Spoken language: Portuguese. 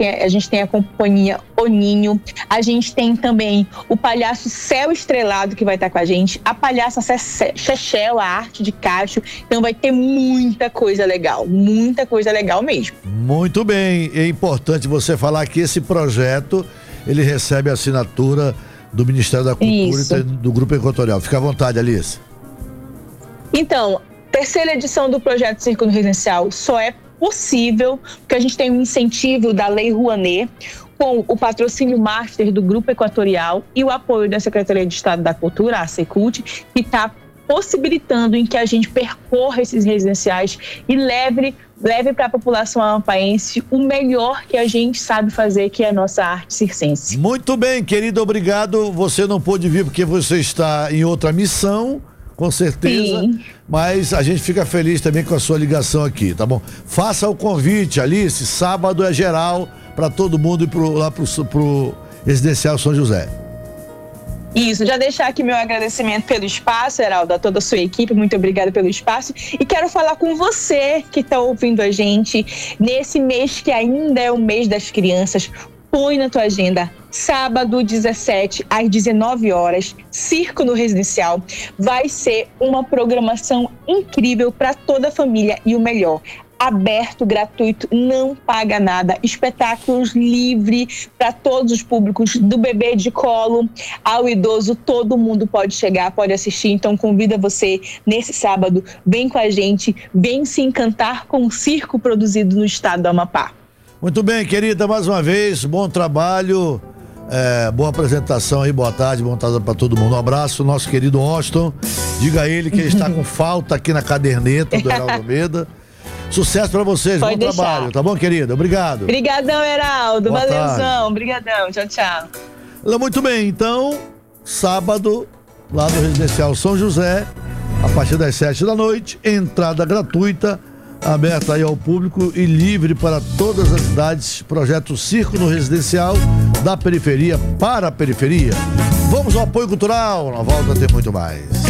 a gente tem a companhia Oninho, a gente tem também o palhaço Céu Estrelado que vai estar com a gente, a palhaça Chechel, a arte de Cacho. Então vai ter muita coisa legal mesmo. Muito bem, é importante você falar que esse projeto, ele recebe a assinatura do Ministério da Cultura e do Grupo Equatorial. Fica à vontade, Alice. Então, terceira edição do projeto Circo no Residencial só é possível porque a gente tem um incentivo da Lei Rouanet, com o patrocínio master do Grupo Equatorial e o apoio da Secretaria de Estado da Cultura, a Secult, que está possibilitando em que a gente percorra esses residenciais e leve para a população amapaense o melhor que a gente sabe fazer, que é a nossa arte circense. Muito bem, querida, obrigado. Você não pôde vir porque você está em outra missão, com certeza. Sim. Mas a gente fica feliz também com a sua ligação aqui, tá bom? Faça o convite, Alice, sábado é geral para todo mundo ir lá pro Residencial São José. Isso, já deixar aqui meu agradecimento pelo espaço, Heraldo, a toda a sua equipe, muito obrigada pelo espaço, e quero falar com você que está ouvindo a gente nesse mês que ainda é o mês das crianças. Põe na tua agenda, sábado 17 às 19 horas, Circo no Residencial. Vai ser uma programação incrível para toda a família e o melhor, aberto, gratuito, não paga nada, espetáculos livre para todos os públicos, do bebê de colo ao idoso, todo mundo pode chegar, pode assistir, então convida você nesse sábado, vem com a gente, vem se encantar com o circo produzido no estado do Amapá. Muito bem, querida, mais uma vez, bom trabalho, boa apresentação aí, boa tarde para todo mundo. Um abraço, nosso querido Austin, diga a ele que ele está com falta aqui na caderneta do Heraldo Almeida. Sucesso pra vocês, bom trabalho, tá bom, querida? Obrigado. Obrigadão, Heraldo, valeuzão, obrigadão, tchau, tchau. Muito bem, então, sábado, lá no Residencial São José, a partir das 7 da noite, entrada gratuita, aberta aí ao público e livre para todas as idades, projeto Circo no Residencial, da periferia para a periferia. Vamos ao apoio cultural, na volta tem muito mais.